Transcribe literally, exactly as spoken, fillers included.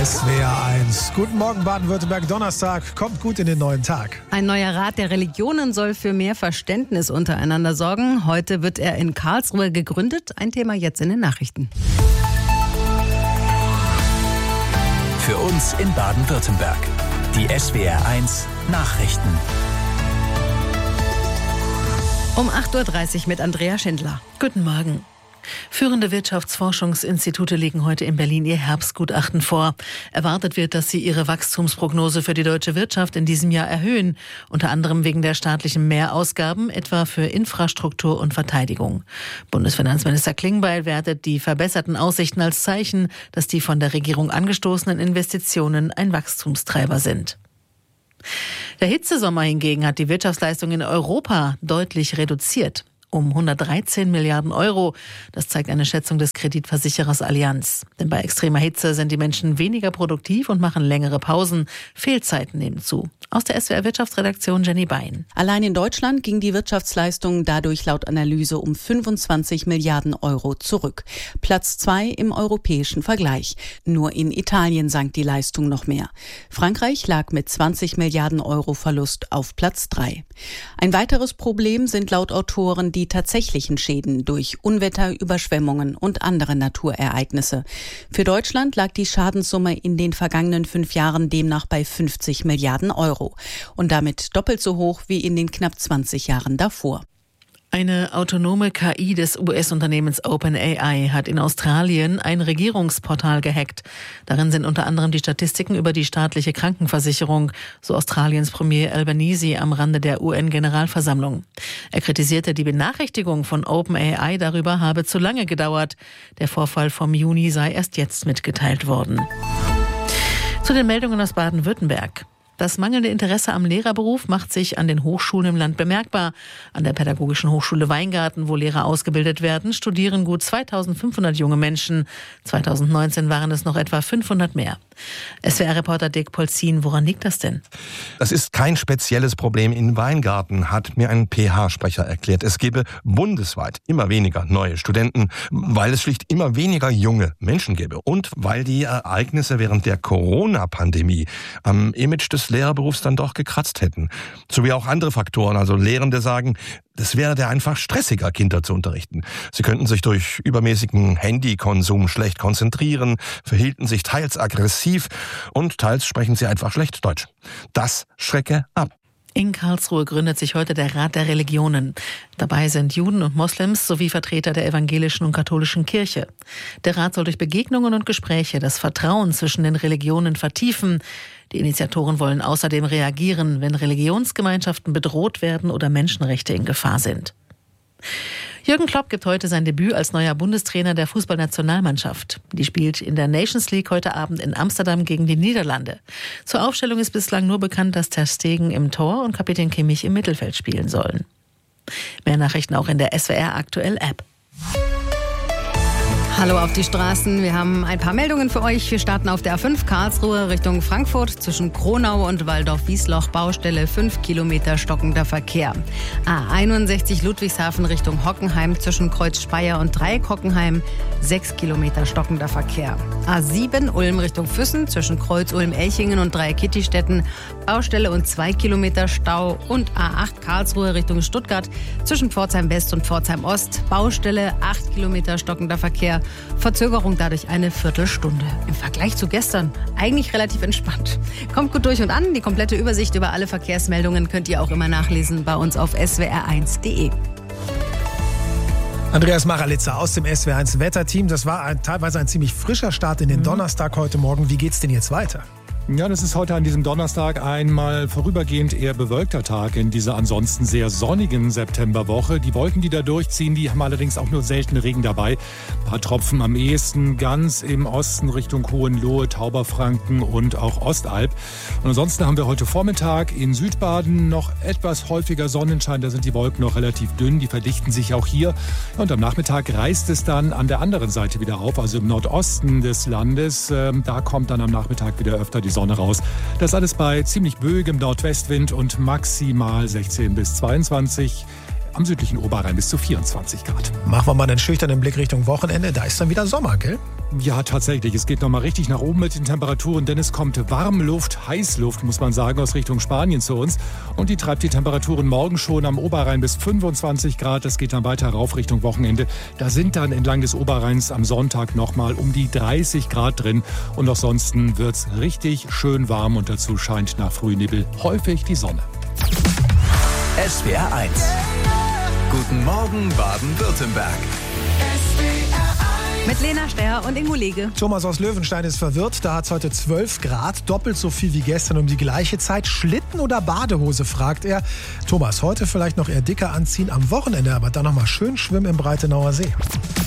S W R eins. Guten Morgen Baden-Württemberg, Donnerstag, kommt gut in den neuen Tag. Ein neuer Rat der Religionen soll für mehr Verständnis untereinander sorgen. Heute wird er in Karlsruhe gegründet. Ein Thema jetzt in den Nachrichten. Für uns in Baden-Württemberg. Die S W R eins Nachrichten. Um acht Uhr dreißig mit Andrea Schindler. Guten Morgen. Führende Wirtschaftsforschungsinstitute legen heute in Berlin ihr Herbstgutachten vor. Erwartet wird, dass sie ihre Wachstumsprognose für die deutsche Wirtschaft in diesem Jahr erhöhen, unter anderem wegen der staatlichen Mehrausgaben, etwa für Infrastruktur und Verteidigung. Bundesfinanzminister Klingbeil wertet die verbesserten Aussichten als Zeichen, dass die von der Regierung angestoßenen Investitionen ein Wachstumstreiber sind. Der Hitzesommer hingegen hat die Wirtschaftsleistung in Europa deutlich reduziert. Um hundertdreizehn Milliarden Euro. Das zeigt eine Schätzung des Kreditversicherers Allianz. Denn bei extremer Hitze sind die Menschen weniger produktiv und machen längere Pausen. Fehlzeiten nehmen zu. Aus der S W R Wirtschaftsredaktion Jenny Bein. Allein in Deutschland ging die Wirtschaftsleistung dadurch laut Analyse um fünfundzwanzig Milliarden Euro zurück. Platz zwei im europäischen Vergleich. Nur in Italien sank die Leistung noch mehr. Frankreich lag mit zwanzig Milliarden Euro Verlust auf Platz drei. Ein weiteres Problem sind laut Autoren die Die tatsächlichen Schäden durch Unwetter, Überschwemmungen und andere Naturereignisse. Für Deutschland lag die Schadenssumme in den vergangenen fünf Jahren demnach bei fünfzig Milliarden Euro und damit doppelt so hoch wie in den knapp zwanzig Jahren davor. Eine autonome K I des U S-Unternehmens OpenAI hat in Australien ein Regierungsportal gehackt. Darin sind unter anderem die Statistiken über die staatliche Krankenversicherung, so Australiens Premier Albanese am Rande der U N-Generalversammlung. Er kritisierte, die Benachrichtigung von OpenAI darüber habe zu lange gedauert. Der Vorfall vom Juni sei erst jetzt mitgeteilt worden. Zu den Meldungen aus Baden-Württemberg. Das mangelnde Interesse am Lehrerberuf macht sich an den Hochschulen im Land bemerkbar. An der Pädagogischen Hochschule Weingarten, wo Lehrer ausgebildet werden, studieren gut zweitausendfünfhundert junge Menschen. zweitausendneunzehn waren es noch etwa fünfhundert mehr. S W R-Reporter Dirk Polzin, woran liegt das denn? Das ist kein spezielles Problem in Weingarten, hat mir ein P H-Sprecher erklärt. Es gebe bundesweit immer weniger neue Studenten, weil es schlicht immer weniger junge Menschen gäbe. Und weil die Ereignisse während der Corona-Pandemie am Image des Lehrerberufs dann doch gekratzt hätten. Sowie auch andere Faktoren. Also Lehrende sagen, das wäre der einfach stressiger, Kinder zu unterrichten. Sie könnten sich durch übermäßigen Handykonsum schlecht konzentrieren, verhielten sich teils aggressiv und teils sprechen sie einfach schlecht Deutsch. Das schrecke ab. In Karlsruhe gründet sich heute der Rat der Religionen. Dabei sind Juden und Moslems sowie Vertreter der evangelischen und katholischen Kirche. Der Rat soll durch Begegnungen und Gespräche das Vertrauen zwischen den Religionen vertiefen. Die Initiatoren wollen außerdem reagieren, wenn Religionsgemeinschaften bedroht werden oder Menschenrechte in Gefahr sind. Jürgen Klopp gibt heute sein Debüt als neuer Bundestrainer der Fußballnationalmannschaft. Die spielt in der Nations League heute Abend in Amsterdam gegen die Niederlande. Zur Aufstellung ist bislang nur bekannt, dass Ter Stegen im Tor und Kapitän Kimmich im Mittelfeld spielen sollen. Mehr Nachrichten auch in der S W R Aktuell App. Hallo auf die Straßen. Wir haben ein paar Meldungen für euch. Wir starten auf der A fünf Karlsruhe Richtung Frankfurt zwischen Kronau und Waldorf-Wiesloch. Baustelle fünf Kilometer stockender Verkehr. A einundsechzig Ludwigshafen Richtung Hockenheim zwischen Kreuz Speyer und Dreieck Hockenheim. sechs Kilometer stockender Verkehr. A sieben Ulm Richtung Füssen zwischen Kreuz Ulm-Elchingen und Dreieck Kittistetten. Baustelle und zwei Kilometer Stau. Und A acht Karlsruhe Richtung Stuttgart zwischen Pforzheim West und Pforzheim Ost. Baustelle acht Kilometer stockender Verkehr. Verzögerung dadurch eine Viertelstunde. Im Vergleich zu gestern eigentlich relativ entspannt. Kommt gut durch und an. Die komplette Übersicht über alle Verkehrsmeldungen könnt ihr auch immer nachlesen bei uns auf S W R eins punkt de. Andreas Maralitzer aus dem S W R eins Wetterteam. Das war ein, teilweise ein ziemlich frischer Start in den mhm. Donnerstag heute Morgen. Wie geht's denn jetzt weiter? Ja, das ist heute an diesem Donnerstag einmal vorübergehend eher bewölkter Tag in dieser ansonsten sehr sonnigen Septemberwoche. Die Wolken, die da durchziehen, die haben allerdings auch nur selten Regen dabei. Ein paar Tropfen am ehesten ganz im Osten Richtung Hohenlohe, Tauberfranken und auch Ostalb. Und ansonsten haben wir heute Vormittag in Südbaden noch etwas häufiger Sonnenschein. Da sind die Wolken noch relativ dünn, die verdichten sich auch hier. Und am Nachmittag reißt es dann an der anderen Seite wieder auf, also im Nordosten des Landes. Da kommt dann am Nachmittag wieder öfter die Sonne raus. Das alles bei ziemlich böigem Nordwestwind und maximal sechzehn bis zweiundzwanzig. Am südlichen Oberrhein bis zu vierundzwanzig Grad. Machen wir mal einen schüchternen Blick Richtung Wochenende. Da ist dann wieder Sommer, gell? Ja, tatsächlich. Es geht nochmal richtig nach oben mit den Temperaturen, denn es kommt Warmluft, Heißluft, muss man sagen, aus Richtung Spanien zu uns. Und die treibt die Temperaturen morgen schon am Oberrhein bis fünfundzwanzig Grad. Das geht dann weiter rauf Richtung Wochenende. Da sind dann entlang des Oberrheins am Sonntag nochmal um die dreißig Grad drin. Und ansonsten wird's richtig schön warm und dazu scheint nach Frühnebel häufig die Sonne. S W R eins. Guten Morgen Baden-Württemberg. Mit Lena Stehr und Ingo Lege. Thomas aus Löwenstein ist verwirrt. Da hat es heute zwölf Grad, doppelt so viel wie gestern um die gleiche Zeit. Schlitten oder Badehose, fragt er. Thomas, heute vielleicht noch eher dicker anziehen, am Wochenende aber dann noch mal schön schwimmen im Breitenauer See.